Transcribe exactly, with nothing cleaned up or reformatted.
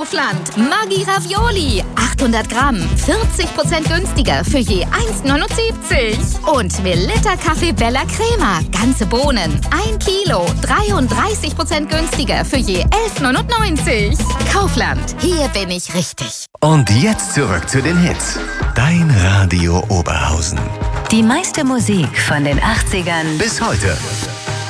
Kaufland. Maggi Ravioli. achthundert Gramm. vierzig Prozent günstiger für je eins neunundsiebzig. Und Melitta Kaffee Bella Crema. Ganze Bohnen. ein Kilo. dreiunddreißig Prozent günstiger für je elf neunundneunzig. Kaufland. Hier bin ich richtig. Und jetzt zurück zu den Hits. Dein Radio Oberhausen. Die meiste Musik von den achtzigern bis heute.